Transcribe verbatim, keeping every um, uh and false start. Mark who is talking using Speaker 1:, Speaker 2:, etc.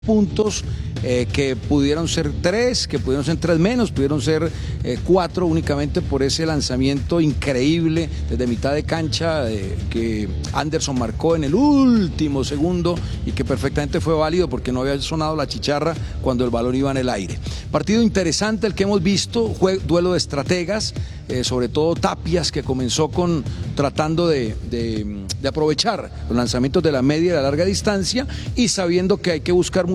Speaker 1: puntos eh, que pudieron ser tres, que pudieron ser tres menos, pudieron ser eh, cuatro únicamente por ese lanzamiento increíble desde mitad de cancha eh, que Anderson marcó en el último segundo y que perfectamente fue válido porque no había sonado la chicharra cuando el balón iba en el aire. Partido interesante el que hemos visto, duelo de estrategas, eh, sobre todo Tapias, que comenzó con tratando de, de, de aprovechar los lanzamientos de la media y de la larga distancia y sabiendo que hay que buscar